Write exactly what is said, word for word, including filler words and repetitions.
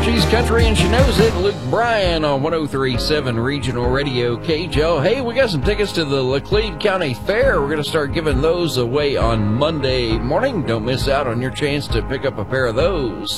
She's country and she knows it. Luke Bryan on one oh three point seven Regional Radio K J O. Hey, we got some tickets to the Laclede County Fair. We're going to start giving those away on Monday morning. Don't miss out on your chance to pick up a pair of those.